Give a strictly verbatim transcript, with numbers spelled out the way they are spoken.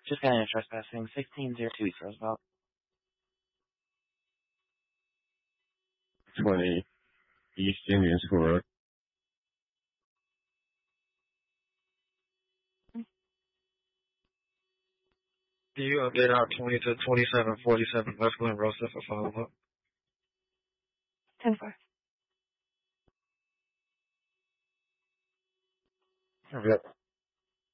Just got in trespassing. sixteen oh two East Roosevelt. twenty East Indian School Road. Can you update our twenty to twenty-seven forty-seven West Glen Rosa for follow-up? ten four. Yep.